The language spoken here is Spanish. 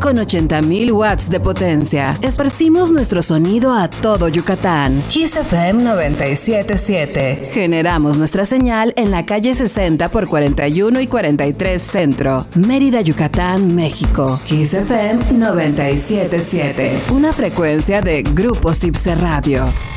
con 80,000 watts de potencia. Esparcimos nuestro sonido a todo Yucatán. Kiss FM 97.7. Generamos nuestra señal en la calle 60 por 41 y 43 Centro, Mérida, Yucatán, México. Kiss FM 97.7. Una frecuencia de Grupo Cipse Radio.